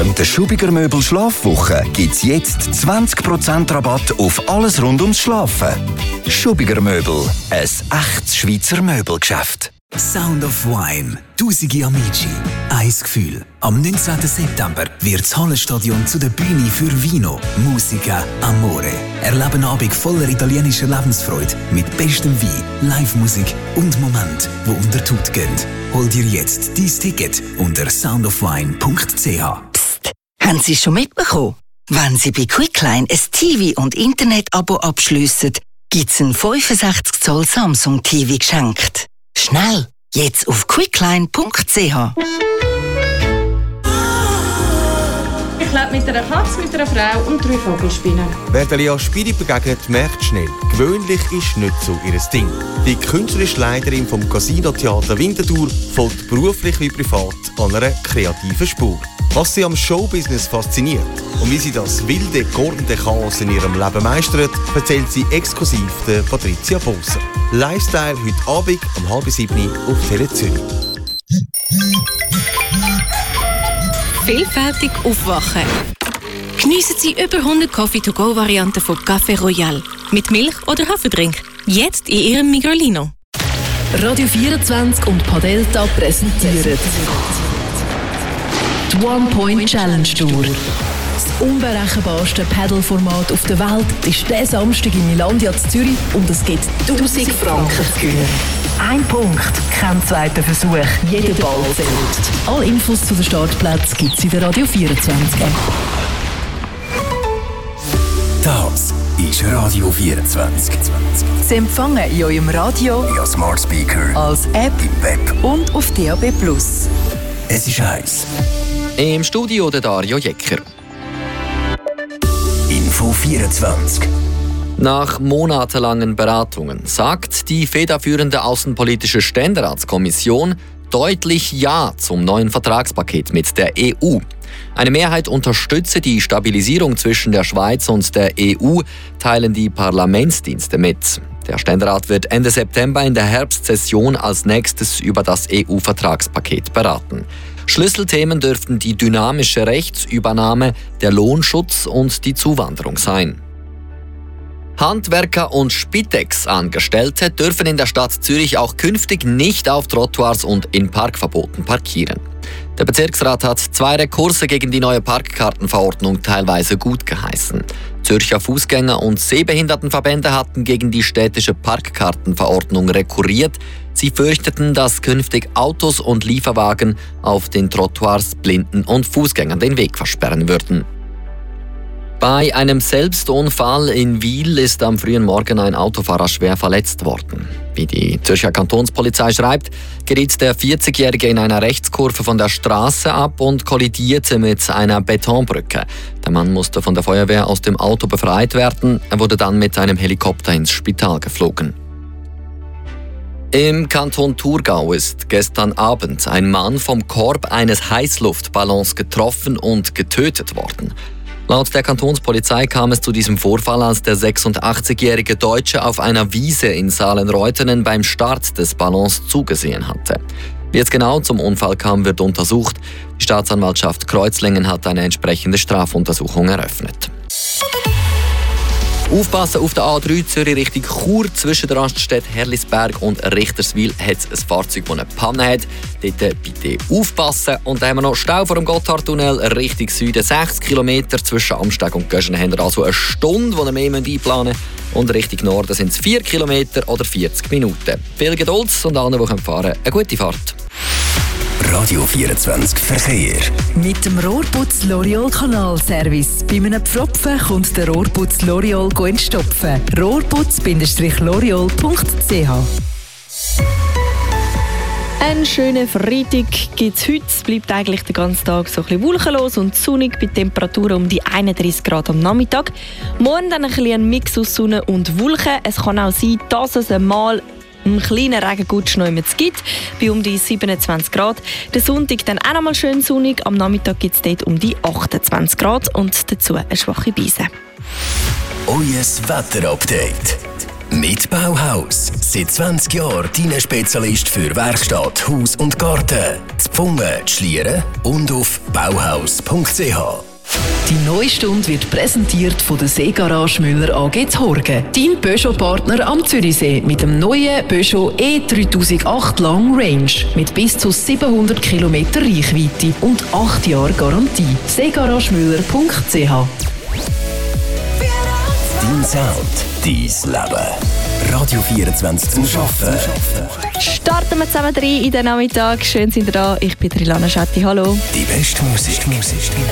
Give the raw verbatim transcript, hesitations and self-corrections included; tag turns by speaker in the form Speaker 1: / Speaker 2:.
Speaker 1: Während der Schubiger Möbel Schlafwoche gibt es jetzt zwanzig Prozent Rabatt auf alles rund ums Schlafen. Schubiger Möbel, ein echtes Schweizer Möbelgeschäft.
Speaker 2: Sound of Wine, tausende Amici, ein Gefühl. Am neunzehnten September wird das Hallenstadion zu der Bühne für Vino, Musica, Amore. Erlebe einen Abend voller italienischer Lebensfreude mit bestem Wein, Live-Musik und Momenten, die unter die Haut gehen. Hol dir jetzt dein Ticket unter sound of wine punkt c h.
Speaker 3: Psst, haben Sie schon mitbekommen? Wenn Sie bei Quickline ein T V- und Internet-Abo abschliessen, gibt es ein fünfundsechzig Zoll Samsung-T V geschenkt. Schnell! Jetzt auf quickline punkt c h.
Speaker 4: Ich lebe mit einer Katze, mit einer Frau und drei Vogelspinnen.
Speaker 5: Wer der Lea Spiri begegnet, merkt schnell, gewöhnlich ist nicht so ihr Ding. Die künstlerische Leiterin vom Casino-Theater Winterthur folgt beruflich wie privat an einer kreativen Spur. Was sie am Showbusiness fasziniert und wie sie das wilde, geordnete Chaos in ihrem Leben meistert, erzählt sie exklusiv der Patricia Boser. Lifestyle heute Abend um halb sieben auf Tele Zürich.
Speaker 6: Vielfältig aufwachen. Geniessen Sie über hundert Coffee-to-go-Varianten von Café Royal. Mit Milch oder Haferdrink. Jetzt in Ihrem Migrolino.
Speaker 7: Radio vierundzwanzig und Padelta präsentieren die One Point Challenge Tour. Das unberechenbarste Paddle-Format auf der Welt ist diesen Samstag in Milandia in Zürich und es gibt tausend Franken zu gewinnen. Ein Punkt, kein zweiter Versuch, jeder Ball zählt. Alle Infos zu den Startplätzen gibt es in der Radio vierundzwanzig App.
Speaker 2: Das ist Radio vierundzwanzig.
Speaker 8: Sie empfangen in eurem Radio,
Speaker 2: via Smart Speaker,
Speaker 8: als App
Speaker 2: im Web
Speaker 8: und auf D A B plus.
Speaker 2: Es ist heiß.
Speaker 9: Im Studio der Dario Jecker.
Speaker 2: Info vierundzwanzig.
Speaker 9: Nach monatelangen Beratungen sagt die federführende außenpolitische Ständeratskommission deutlich Ja zum neuen Vertragspaket mit der E U. Eine Mehrheit unterstütze die Stabilisierung zwischen der Schweiz und der E U, teilen die Parlamentsdienste mit. Der Ständerat wird Ende September in der Herbstsession als nächstes über das E U-Vertragspaket beraten. Schlüsselthemen dürften die dynamische Rechtsübernahme, der Lohnschutz und die Zuwanderung sein. Handwerker und Spitex-Angestellte dürfen in der Stadt Zürich auch künftig nicht auf Trottoirs und in Parkverboten parkieren. Der Bezirksrat hat zwei Rekurse gegen die neue Parkkartenverordnung teilweise gut geheißen. Zürcher Fußgänger- und Sehbehindertenverbände hatten gegen die städtische Parkkartenverordnung rekurriert. Sie fürchteten, dass künftig Autos und Lieferwagen auf den Trottoirs Blinden und Fußgängern den Weg versperren würden. Bei einem Selbstunfall in Wil ist am frühen Morgen ein Autofahrer schwer verletzt worden. Wie die Zürcher Kantonspolizei schreibt, geriet der vierzigjährige in einer Rechtskurve von der Straße ab und kollidierte mit einer Betonbrücke. Der Mann musste von der Feuerwehr aus dem Auto befreit werden. Er wurde dann mit einem Helikopter ins Spital geflogen. Im Kanton Thurgau ist gestern Abend ein Mann vom Korb eines Heißluftballons getroffen und getötet worden. Laut der Kantonspolizei kam es zu diesem Vorfall, als der sechsundachtzigjährige Deutsche auf einer Wiese in Saalen-Reutenen beim Start des Ballons zugesehen hatte. Wie es genau zum Unfall kam, wird untersucht. Die Staatsanwaltschaft Kreuzlingen hat eine entsprechende Strafuntersuchung eröffnet. Aufpassen auf der A drei Zürich Richtung Chur. Zwischen der Raststätte Herlisberg und Richterswil hat es ein Fahrzeug, das eine Panne hat. Dort bitte aufpassen. Und dann haben wir noch Stau vor dem Gotthardtunnel Richtung Süden. sechzig Kilometer zwischen Amsteg und Göschen haben wir also eine Stunde, die wir mehr einplanen müssen. Und Richtung Norden sind es vier Kilometer oder vierzig Minuten. Viel Geduld und allen, die fahren können, eine gute Fahrt.
Speaker 2: Radio vierundzwanzig Verkehr.
Speaker 8: Mit dem Rohrputz L'Oreal Kanalservice. Bei einem Pfropfen kommt der Rohrputz L'Oreal entstopfen. rohrputz L'Oreal punkt c h.
Speaker 4: Einen schönen Freitag gibt es heute. Es bleibt eigentlich den ganzen Tag so ein bisschen wolkenlos und sonnig bei Temperaturen um die einunddreißig Grad am Nachmittag. Morgen dann ein bisschen ein Mix aus Sonne und Wolken. Es kann auch sein, dass es einmal einen kleinen Regengutsch noch immer gibt, bei um die siebenundzwanzig Grad. Der Sonntag dann auch noch mal schön sonnig. Am Nachmittag gibt es dort um die achtundzwanzig Grad und dazu eine schwache Brise.
Speaker 2: Euer Wetterupdate. Mit Bauhaus. Seit zwanzig Jahren dein Spezialist für Werkstatt, Haus und Garten. Zu Pfungen, Schlieren und auf bauhaus punkt c h.
Speaker 7: Die neue Stunde wird präsentiert von der Seegarage Müller A G Horgen. Dein Peugeot-Partner am Zürichsee mit dem neuen Peugeot E dreitausendacht Long Range mit bis zu siebenhundert Kilometer Reichweite und acht Jahre Garantie. seegarage-müller punkt c h.
Speaker 2: Dein Sound, dein Leben. Radio vierundzwanzig zum Arbeiten.
Speaker 4: Starten wir zusammen rein in den Nachmittag. Schön sind ihr da. Ich bin Rilana Schetti. Hallo.
Speaker 2: Die beste Musik. Musik.